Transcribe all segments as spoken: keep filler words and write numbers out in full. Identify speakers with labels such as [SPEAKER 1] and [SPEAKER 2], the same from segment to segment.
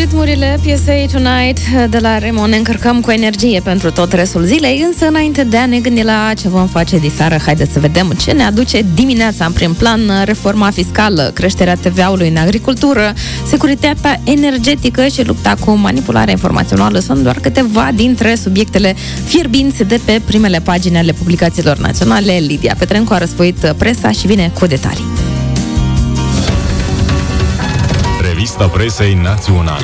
[SPEAKER 1] ritmurile piesei Tonight de la Remo ne încărcăm cu energie pentru tot restul zilei, însă înainte de a ne gândi la ce vom face diseară, haideți să vedem ce ne aduce dimineața în prim plan: reforma fiscală, creșterea T V A-ului în agricultură, securitatea energetică și lupta cu manipularea informațională sunt doar câteva dintre subiectele fierbinți de pe primele pagini ale publicațiilor naționale. Lidia Petrencu a răsfoit presa și vine cu detalii.
[SPEAKER 2] Revista presei naționale.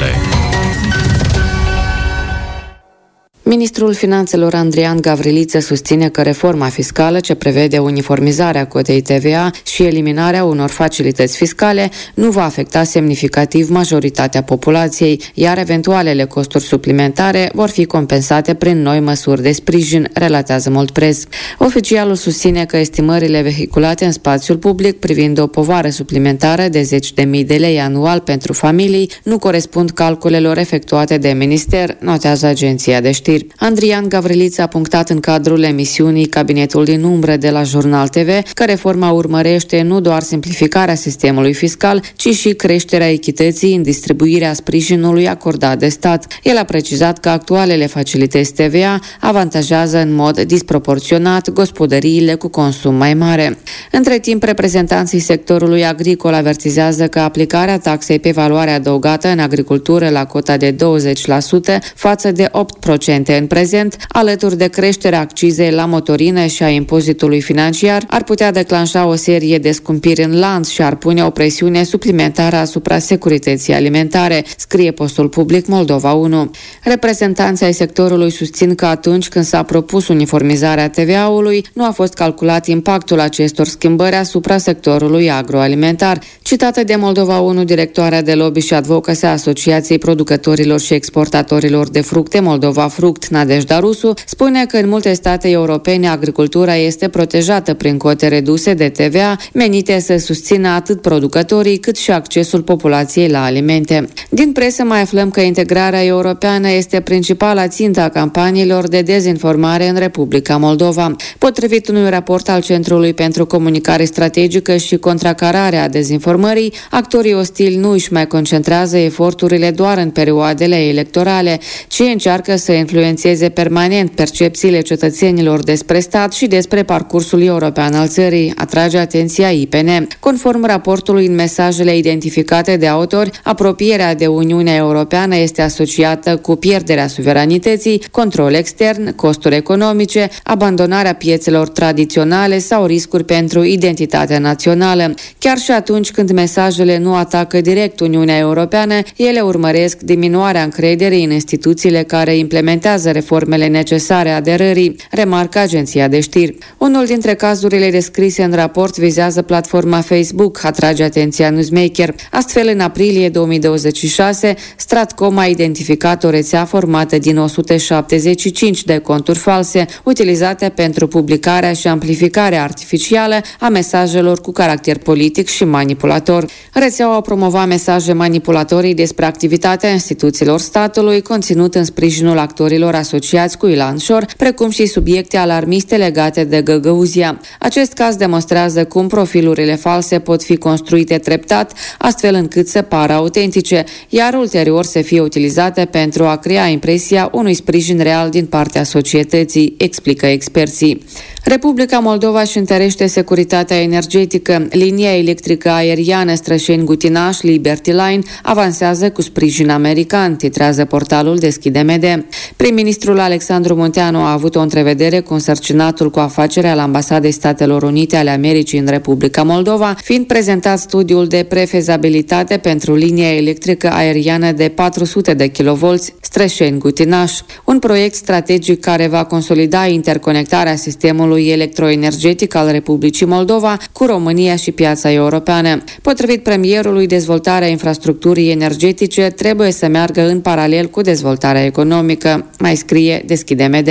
[SPEAKER 3] Ministrul Finanțelor Andrian Gavriliță susține că reforma fiscală, ce prevede uniformizarea cotei T V A și eliminarea unor facilități fiscale, nu va afecta semnificativ majoritatea populației, iar eventualele costuri suplimentare vor fi compensate prin noi măsuri de sprijin, relatează Mult Press. Oficialul susține că estimările vehiculate în spațiul public privind o povară suplimentară de zeci de mii de lei anual pentru familii nu corespund calculelor efectuate de minister, notează agenția de știri. Andrian Gavriliță a punctat în cadrul emisiunii Cabinetul din umbră de la Jurnal T V că reforma urmărește nu doar simplificarea sistemului fiscal, ci și creșterea echității în distribuirea sprijinului acordat de stat. El a precizat că actualele facilități T V A avantajează în mod disproporționat gospodăriile cu consum mai mare. Între timp, reprezentanții sectorului agricol avertizează că aplicarea taxei pe valoare adăugată în agricultură la cota de douăzeci la sută față de opt la sută în prezent, alături de creșterea accizei la motorină și a impozitului financiar, ar putea declanșa o serie de scumpiri în lanț și ar pune o presiune suplimentară asupra securității alimentare, scrie postul public Moldova unu. Reprezentanții ai sectorului susțin că atunci când s-a propus uniformizarea T V A-ului, nu a fost calculat impactul acestor schimbări asupra sectorului agroalimentar. Citată de Moldova unu, directoarea de lobby și advocacy a Asociației Producătorilor și Exportatorilor de Fructe Moldova Fruct, Nadejda Rusu, spune că în multe state europene agricultura este protejată prin cote reduse de T V A, menite să susțină atât producătorii cât și accesul populației la alimente. Din presă mai aflăm că integrarea europeană este principala țintă a campaniilor de dezinformare în Republica Moldova. Potrivit unui raport al Centrului pentru Comunicare Strategică și Contracararea Dezinformării, actorii ostili nu își mai concentrează eforturile doar în perioadele electorale, ci încearcă să influențeze permanent percepțiile cetățenilor despre stat și despre parcursul european al țării, atrage atenția I P N. Conform raportului, în mesajele identificate de autori, apropierea de Uniunea Europeană este asociată cu pierderea suveranității, control extern, costuri economice, abandonarea piețelor tradiționale sau riscuri pentru identitatea națională. Chiar și atunci când mesajele nu atacă direct Uniunea Europeană, ele urmăresc diminuarea încrederii în instituțiile care implementează reformele necesare aderării, remarcă agenția de știri. Unul dintre cazurile descrise în raport vizează platforma Facebook, atrage atenția Newsmaker. Astfel, în aprilie două mii douăzeci și șase, Stratcom a identificat o rețea formată din o sută șaptezeci și cinci de conturi false, utilizate pentru publicarea și amplificarea artificială a mesajelor cu caracter politic și manipulator. Rețeaua promova mesaje manipulatorii despre activitatea instituțiilor statului, conținut în sprijinul actorilor asociați cu Ilan Șor, precum și subiecte alarmiste legate de Găgăuzia. Acest caz demonstrează cum profilurile false pot fi construite treptat, astfel încât să pară autentice, iar ulterior să fie utilizate pentru a crea impresia unui sprijin real din partea societății, explică experții. Republica Moldova își întărește securitatea energetică. Linia electrică aeriană Strășeni-Gutinaș, Liberty Line, avansează cu sprijin american, titrează portalul Deschide M D. Prim-ministrul Alexandru Munteanu a avut o întrevedere cu însărcinatul cu afaceri al Ambasadei Statelor Unite ale Americii în Republica Moldova, fiind prezentat studiul de prefezabilitate pentru linia electrică aeriană de patru sute de kilovolți Strășeni-Gutinaș, un proiect strategic care va consolida interconectarea sistemului electroenergetic al Republicii Moldova cu România și piața europeană. Potrivit premierului, dezvoltarea infrastructurii energetice trebuie să meargă în paralel cu dezvoltarea economică, mai scrie Deschide M D.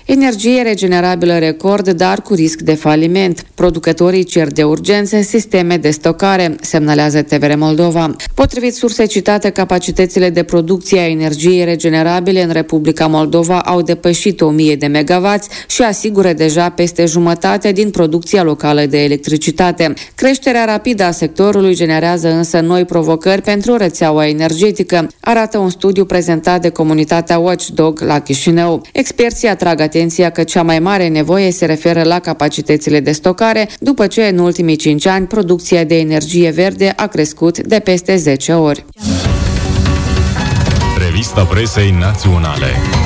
[SPEAKER 3] Energie regenerabilă record, dar cu risc de faliment. Producătorii cer de urgență sisteme de stocare, semnalează T V R Moldova. Potrivit sursei citate, capacitățile de producție a energiei regenerabile în Republica Moldova au depășit o mie de megawatți și asigură deja peste jumătate din producția locală de electricitate. Creșterea rapidă a sectorului generează însă noi provocări pentru rețeaua energetică, arată un studiu prezentat de comunitatea Watchdog la Chișinău. Experții atrag atenția că cea mai mare nevoie se referă la capacitățile de stocare, după ce în ultimii cinci ani producția de energie verde a crescut de peste zece ori.
[SPEAKER 2] Revista Presei Naționale.